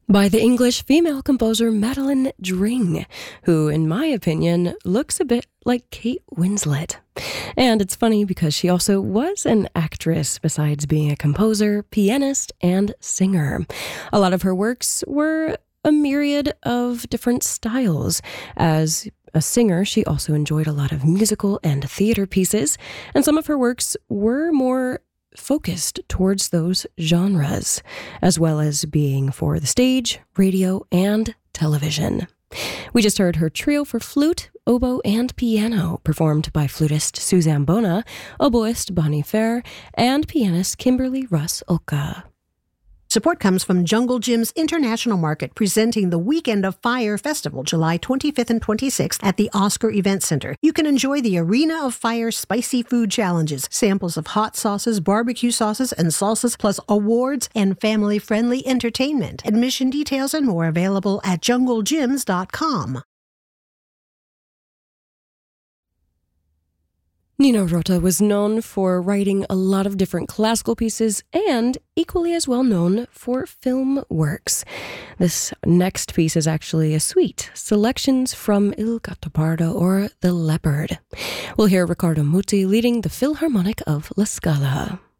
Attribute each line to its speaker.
Speaker 1: by the English female composer Madeline Dring, who, in my opinion, looks a bit like Kate Winslet. And it's funny because she also was an actress besides being a composer, pianist, and singer. A lot of her works were a myriad of different styles. As a singer, she also enjoyed a lot of musical and theater pieces, and some of her works were more focused towards those genres, as well as being for the stage, radio, and television. We just heard her trio for flute, oboe, and piano, performed by flutist Suzanne Bona, oboist Bonnie Fair, and pianist Kimberly Russ Ulka.
Speaker 2: Support comes from Jungle Gym's International Market, presenting the Weekend of Fire Festival, July 25th and 26th at the Oscar Event Center. You can enjoy the Arena of Fire spicy food challenges, samples of hot sauces, barbecue sauces, and salsas, plus awards and family-friendly entertainment. Admission details and more available at junglegyms.com.
Speaker 1: Nino Rota was known for writing a lot of different classical pieces and equally as well known for film works. This next piece is actually a suite, selections from Il Gattopardo or The Leopard. We'll hear Riccardo Muti leading the Philharmonic of La Scala.